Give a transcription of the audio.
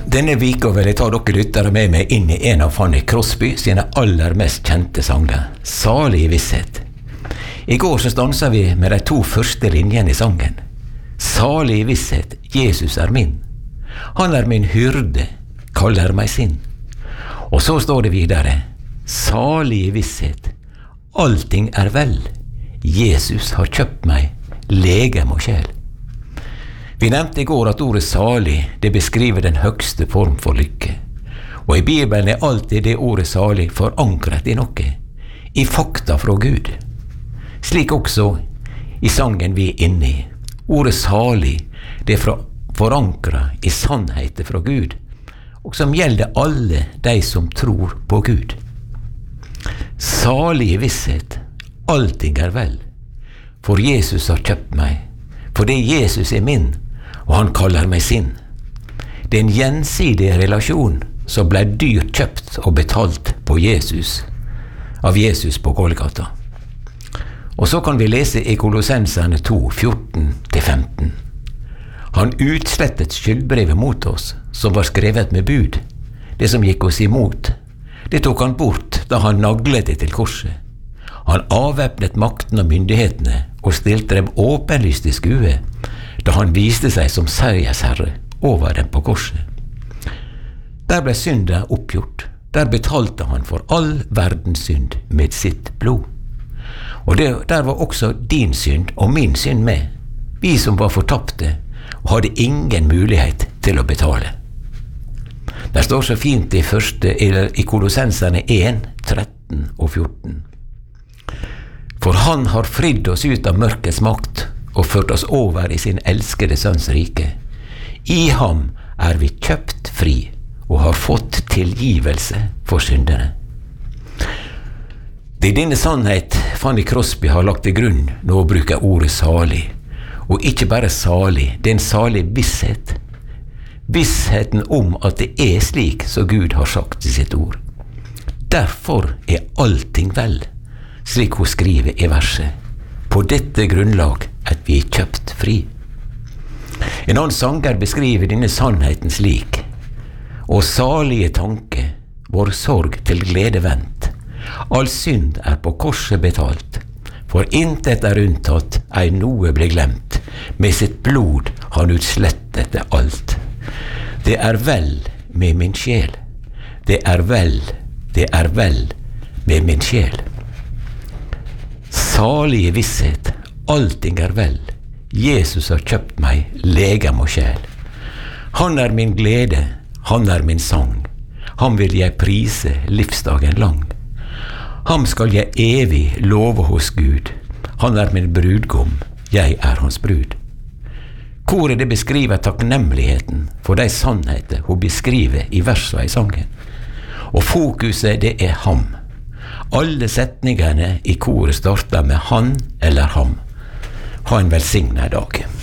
Denne vika vil jeg ta dere lyttere med meg inn i en av Fanny Crosby sine aller mest kjente sanger, Salig visshet. I går så stanset vi med de 2 første linjene i sangen. Salig visshet, Jesus er min. Han er min hyrde, kaller meg sin. Og så står det videre, salig visshet, allting er vel. Jesus har kjøpt meg, legem og sjel. Vi nevnte i går at ordet salig, det beskriver den høgste form for lykke. Og i Bibelen er alltid det ordet salig forankret i noe, i fakta fra Gud. Slik også i sangen vi er inne i. Ordet salig, det er forankret i sannheten fra Gud, og som gjelder alle de som tror på Gud. Salig visshet, allting er vel, for Jesus har kjøpt meg, fordi Jesus er min, og han kaller meg sin. Det er en gjensidig relasjon som ble dyrt kjøpt og betalt på Jesus, av Jesus på Golgata. Og så kan vi lese i Kolossenserne 2, 14-15. Han utslettet skyldbrevet mot oss, som var skrevet med bud. Det som gikk oss imot, det tok han bort da han naglet det til korset. Han avvæpnet makten og myndighetene og stilte dem åpenlyst i skue, da han viste seg som seiersherre over dem på korset. Der ble synda oppgjort. Der betalte han for all verdens synd med sitt blod. Og der var også din synd og min synd med, vi som var fortapte og hadde ingen mulighet til å betale. Der står så fint i Kolossenserne 1, 13 og 14. For han har fridd oss ut av mørkets makt og ført oss over i sin elskede sønns rike. I ham er vi kjøpt fri og har fått tilgivelse for syndene. Det er denne sannhet Fanny Crosby har lagt til grunn når hun bruker ordet salig. Og ikke bare salig, det er en salig visshet. Vissheten om at det er slik som Gud har sagt i sitt ord. Derfor er allting vel, slik hun skriver i verset. På dette grunnlag at vi er kjøpt fri. En annen sanger beskriver denne sannheten slik. Og salige tanke, vår sorg til glede vendt. All synd er på korset betalt. For intet er unntatt, ei noe ble glemt. Med sitt blod han utslettet det alt. Det er vel med min sjel. Det er vel med min sjel. Salige visshet, allting er vel. Jesus har kjøpt meg, legem og sjel. Han er min glede, han er min sang. Han vil jeg prise livsdagen lang. Ham skal jeg evig love hos Gud. Han er min brudgom, jeg er hans brud. Koret det beskriver takknemligheten for de sannheter hun beskriver i versene i sangen. Og fokuset det er ham. Alle setningene i koret starter med han eller ham. Ha en velsignet dag.